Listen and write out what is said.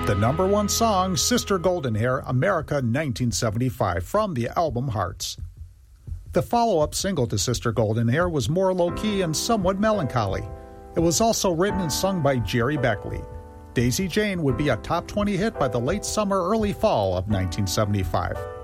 The number one song, Sister Goldenhair, America 1975, from the album Hearts. The follow-up single to Sister Goldenhair was more low-key and somewhat melancholy. It was also written and sung by Jerry Beckley. Daisy Jane would be a top 20 hit by the late summer, early fall of 1975.